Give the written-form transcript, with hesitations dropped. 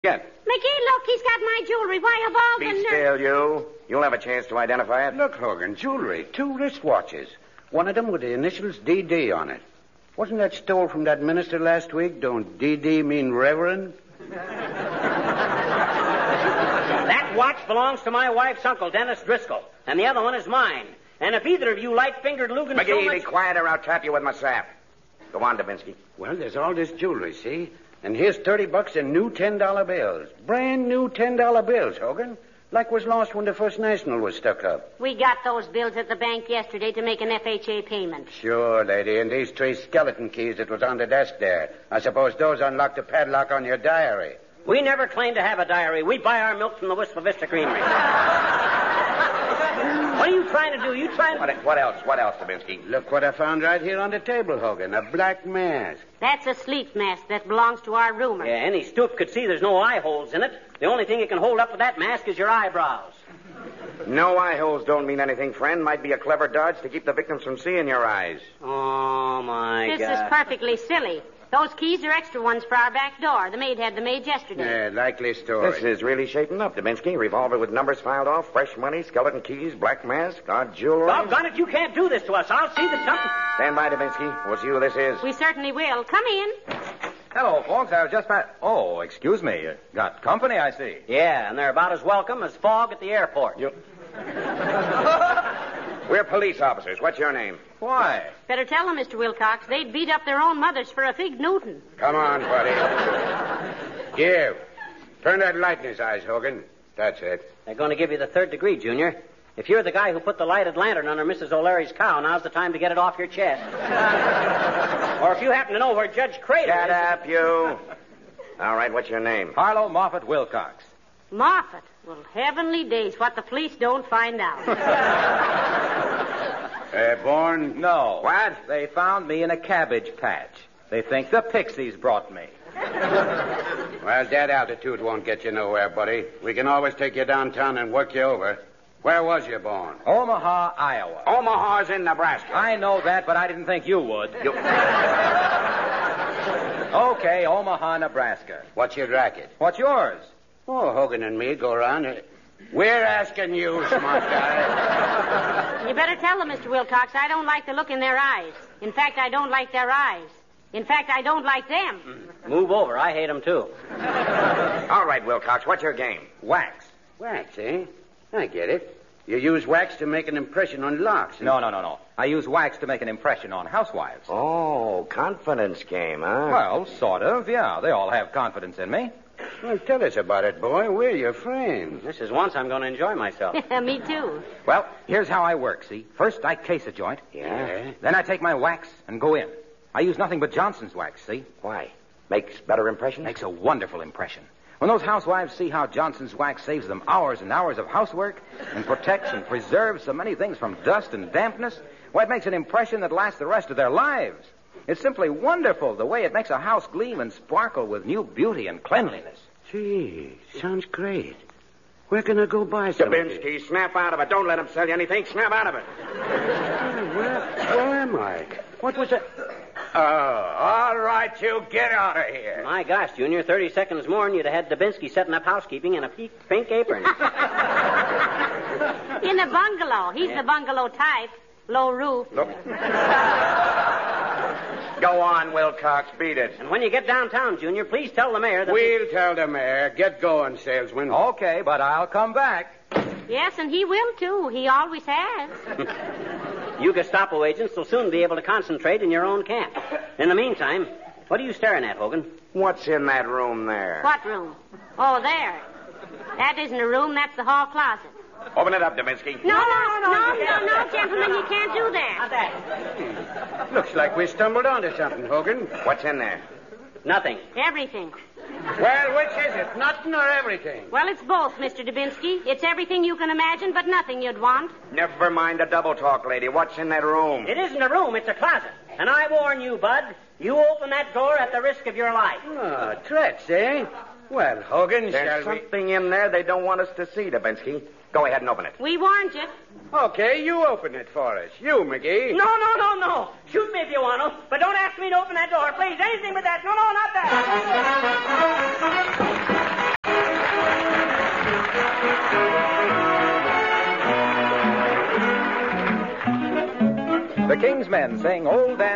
Yeah. McGee, look, he's got my jewelry. Why, of all Be still, you. You'll have a chance to identify it. Look, Hogan, jewelry. 2 wristwatches. One of them with the initials D.D. on it. Wasn't that stole from that minister last week? Don't D.D. mean Reverend? That watch belongs to my wife's uncle, Dennis Driscoll, and the other one is mine. And if either of you light-fingered Lugans McGee, so much... be quiet or I'll trap you with my sap. Go on, Dubinsky. Well, there's all this jewelry, see? And here's $30 in new $10 bills. Brand new $10 bills, Hogan. Like was lost when the First National was stuck up. We got those bills at the bank yesterday to make an FHA payment. Sure, lady. And these 3 skeleton keys that was on the desk there. I suppose those unlock the padlock on your diary. We never claim to have a diary. We buy our milk from the Wistful Vista Creamery. What are you trying to do? You trying to... What else? What else, Dubinsky? Look what I found right here on the table, Hogan. A black mask. That's a sleep mask that belongs to our roomer. Yeah, any stoop could see there's no eye holes in it. The only thing you can hold up with that mask is your eyebrows. No eye holes don't mean anything, friend. Might be a clever dodge to keep the victims from seeing your eyes. Oh, my This God. is perfectly silly. Those keys are extra ones for our back door. The maid had them made yesterday. Yeah, likely story. This is really shaping up, Dubinsky. Revolver with numbers filed off, fresh money, skeleton keys, black mask, odd jewelry. Doggone it, you can't do this to us. I'll see that something... Stand by, Dubinsky. We'll see who this is. We certainly will. Come in. Hello, folks. I was just Oh, excuse me. You got company, I see. Yeah, and they're about as welcome as fog at the airport. We're police officers. What's your name? Why? Better tell them, Mr. Wilcox. They'd beat up their own mothers for a fig Newton. Come on, buddy. Here. Turn that light in his eyes, Hogan. That's it. They're going to give you the 3rd degree, Junior. If you're the guy who put the lighted lantern under Mrs. O'Leary's cow, now's the time to get it off your chest. Or if you happen to know where Judge Crater Shut is... up, you. All right, what's your name? Harlow Moffett Wilcox. Moffat. Well, heavenly days, what the police don't find out. Born? No. What? They found me in a cabbage patch. They think the Pixies brought me. Well, that altitude won't get you nowhere, buddy. We can always take you downtown and work you over. Where was you born? Omaha, Iowa. Omaha's in Nebraska. I know that, but I didn't think you would. Okay, Omaha, Nebraska. What's your racket? What's yours? Oh, Hogan and me go around. We're asking you, smart guy. You better tell them, Mr. Wilcox, I don't like the look in their eyes. In fact, I don't like their eyes. In fact, I don't like them. Move over. I hate them, too. All right, Wilcox, what's your game? Wax. Wax, eh? I get it. You use wax to make an impression on locks. No. I use wax to make an impression on housewives. Oh, confidence game, huh? Well, sort of, yeah. They all have confidence in me. Well, tell us about it, boy. We're your friends. This is once I'm going to enjoy myself. Me too. Well, here's how I work, see? First, I case a joint. Yeah? Then I take my wax and go in. I use nothing but Johnson's wax, see? Why? Makes better impressions? Makes a wonderful impression. When those housewives see how Johnson's wax saves them hours and hours of housework and protects and preserves so many things from dust and dampness, well, it makes an impression that lasts the rest of their lives. It's simply wonderful the way it makes a house gleam and sparkle with new beauty and cleanliness. Gee, sounds great. Where can I go buy some? Dubinsky, snap out of it. Don't let him sell you anything. Snap out of it. Where am I? What was that? Oh, all right, you get out of here. My gosh, Junior, 30 seconds more and you'd have had Dubinsky setting up housekeeping in a pink apron. In a bungalow. He's the bungalow type. Low roof. Look. Go on, Wilcox. Beat it. And when you get downtown, Junior, please tell the mayor that... We'll tell the mayor. Get going, salesman. Okay, but I'll come back. Yes, and he will, too. He always has. You Gestapo agents will soon be able to concentrate in your own camp. In the meantime, what are you staring at, Hogan? What's in that room there? What room? Oh, there. That isn't a room. That's the hall closet. Open it up, Dubinsky. No, gentlemen, you can't do that. Not that. Looks like we stumbled onto something, Hogan. What's in there? Nothing. Everything. Well, which is it? Nothing or everything? Well, it's both, Mr. Dubinsky. It's everything you can imagine, but nothing you'd want. Never mind the double talk, lady. What's in that room? It isn't a room, it's a closet. And I warn you, Bud, you open that door at the risk of your life. Oh, threats, eh? Well, Hogan, There's shall we... something in there they don't want us to see, Dubinsky. Go ahead and open it. We warned you. Okay, you open it for us. You, McGee. No. Shoot me if you want to, but don't ask me to open that door, please. Anything but that. No, not that. The King's Men sing Old Dan